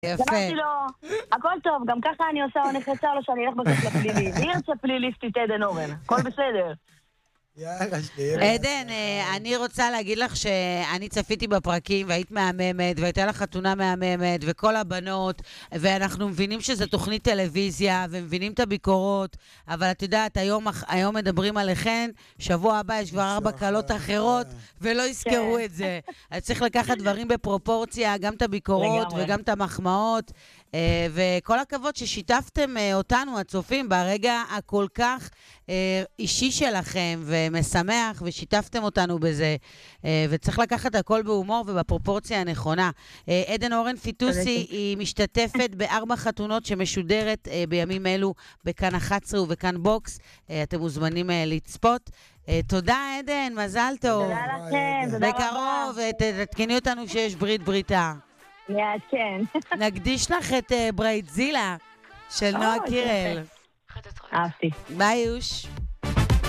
יפה. אמרתי לו, הכל טוב, גם ככה אני עושה עונך יצא לו שאני אלך בסוף לפלילי. מי ירצה פליליסטית עדן אורן? הכל בסדר. עדן, אני רוצה להגיד לך שאני צפיתי בפרקים והיית מהממת והייתה לך חתונה מהממת וכל הבנות, ואנחנו מבינים שזה תוכנית טלוויזיה ומבינים את הביקורות, אבל את יודעת, היום מדברים עליכן, שבוע הבא יש כבר 4 קלות אחרות ולא יזכרו את זה. אז צריך לקחת דברים בפרופורציה, גם את הביקורות וגם את המחמאות, וכל הכבוד ששיתפתם אותנו, הצופים, ברגע הכל כך אישי שלכם ומשמח, ושיתפתם אותנו בזה, וצריך לקחת הכל בהומור ובפרופורציה הנכונה. עדן אורן פיטוסי היא משתתפת ב4 חתונות שמשודרת בימים אלו בכאן 11 ובכאן בוקס. אתם מוזמנים לצפות. תודה עדן, מזל טוב. תודה לכם, תודה רבה. בקרוב, תתקני אותנו שיש ברית בריתה. כן. נקדיש לך את ברייטזילה של נועה קירל. אהבתי. ביי יוש.